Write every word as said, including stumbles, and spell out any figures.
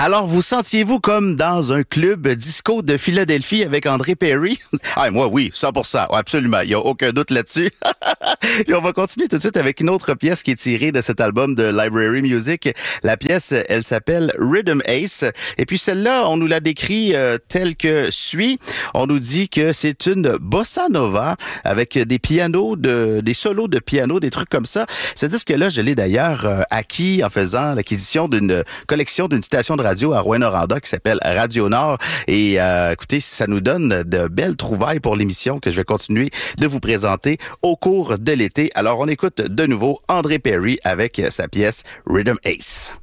Alors, vous sentiez-vous comme dans un club disco de Philadelphie avec André Perry? Ah, moi, oui, cent pour cent. Ouais, absolument. Il n'y a aucun doute là-dessus. Puis on va continuer tout de suite avec une autre pièce qui est tirée de cet album de Library Music. La pièce, elle s'appelle Rhythm Ace. Et puis celle-là, on nous la décrit euh, telle que suit. On nous dit que c'est une bossa nova avec des pianos, de, des solos de piano, des trucs comme ça. Ce disque-là, je l'ai d'ailleurs euh, acquis en faisant l'acquisition d'une collection d'une station de radio à Rouyn-Noranda qui s'appelle Radio Nord. Et euh, écoutez, ça nous donne de belles trouvailles pour l'émission que je vais continuer de vous présenter au cours de l'été. Alors, on écoute de nouveau André Perry avec sa pièce Rhythm Ace.